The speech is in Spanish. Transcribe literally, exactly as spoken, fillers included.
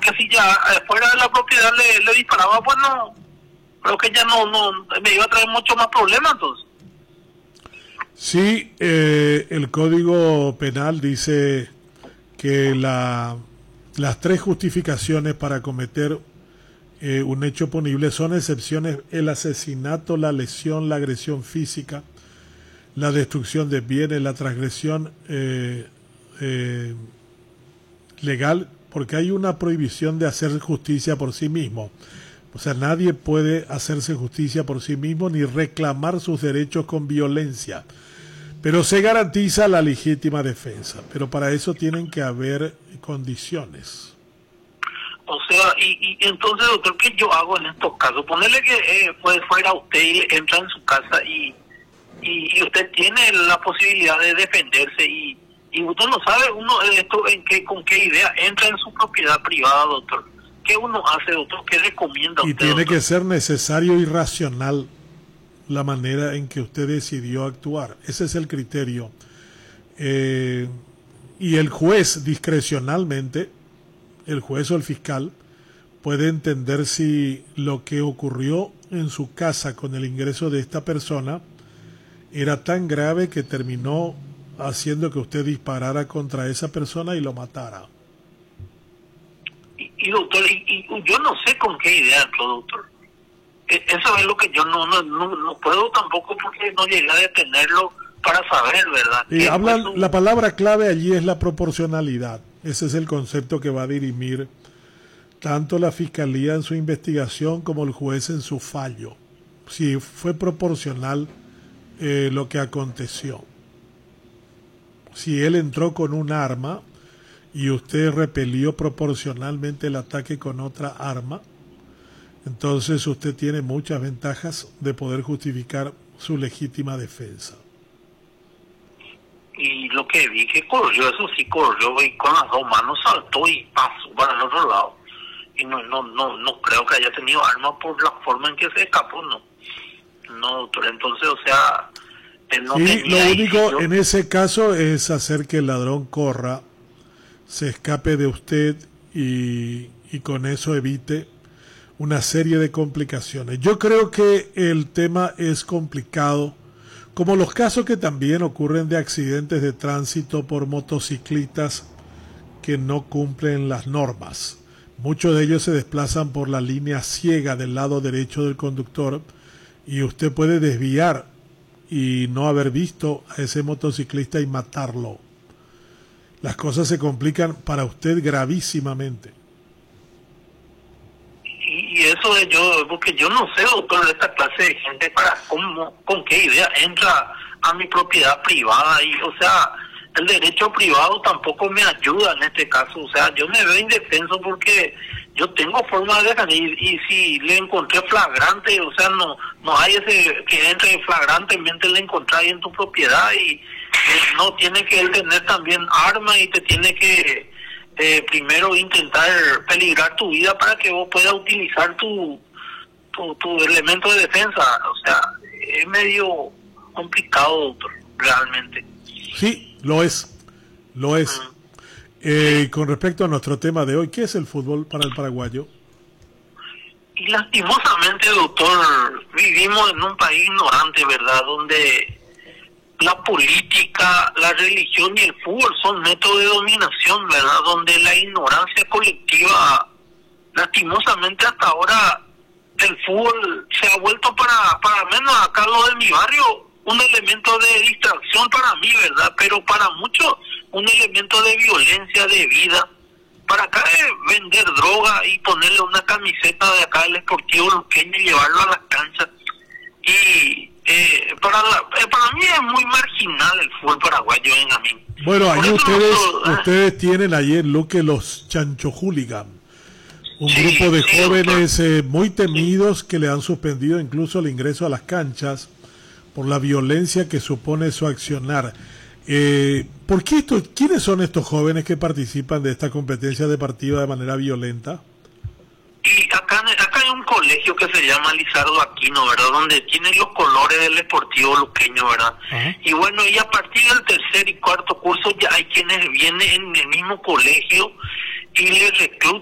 porque si ya eh, fuera de la propiedad le, le disparaba, pues no, creo que ya no, no me iba a traer mucho más problemas entonces. Sí, eh, el Código Penal dice que la, las tres justificaciones para cometer eh, un hecho punible son excepciones: el asesinato, la lesión, la agresión física, la destrucción de bienes, la transgresión eh, eh, legal, porque hay una prohibición de hacer justicia por sí mismo. O sea, nadie puede hacerse justicia por sí mismo ni reclamar sus derechos con violencia. Pero se garantiza la legítima defensa. Pero para eso tienen que haber condiciones. O sea, y, y entonces, doctor, ¿qué yo hago en estos casos? Ponerle que eh, pues fuera usted y le entra en su casa y, y, y usted tiene la posibilidad de defenderse y, y usted no sabe uno esto en qué, con qué idea entra en su propiedad privada, doctor. ¿Qué uno hace, doctor? ¿Qué recomienda usted? Y tiene doctor? que ser necesario y racional la manera en que usted decidió actuar. Ese es el criterio. Eh, y el juez, discrecionalmente, el juez o el fiscal, puede entender si lo que ocurrió en su casa con el ingreso de esta persona era tan grave que terminó haciendo que usted disparara contra esa persona y lo matara. Y, y doctor, y, y yo no sé con qué idea entró, doctor. Eso es lo que yo no no, no no puedo tampoco, porque no llegué a detenerlo para saber, ¿verdad? Y hablan, un... la palabra clave allí es la proporcionalidad. Ese es el concepto que va a dirimir tanto la fiscalía en su investigación como el juez en su fallo. Si fue proporcional eh, lo que aconteció. Si él entró con un arma y usted repelió proporcionalmente el ataque con otra arma, entonces usted tiene muchas ventajas de poder justificar su legítima defensa. Y lo que vi que corrió, eso sí corrió, y con las dos manos saltó y pasó para el otro lado. Y no no no no creo que haya tenido arma por la forma en que se escapó, no. No, doctor, entonces, o sea, él no sí, tenía... lo único yo... en ese caso es hacer que el ladrón corra, se escape de usted y, y con eso evite una serie de complicaciones. Yo creo que el tema es complicado, como los casos que también ocurren de accidentes de tránsito por motociclistas que no cumplen las normas. Muchos de ellos se desplazan por la línea ciega del lado derecho del conductor y usted puede desviar y no haber visto a ese motociclista y matarlo. Las cosas se complican para usted gravísimamente. Y eso de yo, porque yo no sé, doctor, de esta clase de gente, para cómo, con qué idea entra a mi propiedad privada. Y, o sea, el derecho privado tampoco me ayuda en este caso. O sea, yo me veo indefenso porque yo tengo forma de defender. Y, y si le encontré flagrante, o sea, no no hay ese que entre flagrantemente, le encontré ahí en tu propiedad. Y eh, no tiene que él tener también arma y te tiene que... Eh, primero intentar peligrar tu vida para que vos puedas utilizar tu, tu tu elemento de defensa. O sea, es medio complicado, doctor, realmente. Sí, lo es, lo es. Mm. Eh, con respecto a nuestro tema de hoy, ¿qué es el fútbol para el paraguayo? Y lastimosamente, doctor, vivimos en un país ignorante, ¿verdad? Donde la política, la religión y el fútbol son métodos de dominación, ¿verdad? Donde la ignorancia colectiva, lastimosamente hasta ahora, el fútbol se ha vuelto para, para menos acá lo de mi barrio, un elemento de distracción para mí, ¿verdad? Pero para muchos, un elemento de violencia, de vida. Para acá es vender droga y ponerle una camiseta de acá del Sportivo Luqueño y llevarlo a las canchas. Y eh, para la, eh, para mí es muy marginal el fútbol paraguayo, en a mí. Bueno, ahí ustedes nosotros, ustedes tienen ahí en Luque los Chancho Hooligan, un sí, grupo de sí, jóvenes eh, muy temidos sí. que le han suspendido incluso el ingreso a las canchas por la violencia que supone su accionar. Eh, ¿por qué esto, ¿Quiénes son estos jóvenes que participan de esta competencia deportiva de manera violenta? Y acá, acá hay un colegio que se llama Lizardo Aquino, ¿verdad? Donde tiene los colores del Sportivo Luqueño, ¿verdad? Uh-huh. Y bueno, y a partir del tercer y cuarto curso ya hay quienes vienen en el mismo colegio y les reclutan